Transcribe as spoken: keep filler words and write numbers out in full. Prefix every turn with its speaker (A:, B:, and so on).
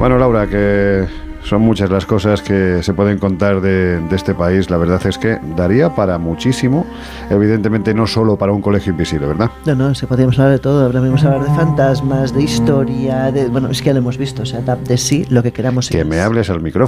A: Bueno, Laura, que son muchas las cosas que se pueden contar de, de este país. La verdad es que daría para muchísimo, evidentemente no solo para un colegio invisible, ¿verdad?
B: No, no, si podríamos hablar de todo, podríamos hablar de fantasmas, de historia, de, bueno, es que ya lo hemos visto, o sea, da de sí lo que queramos.
A: Que me hables al micrófono.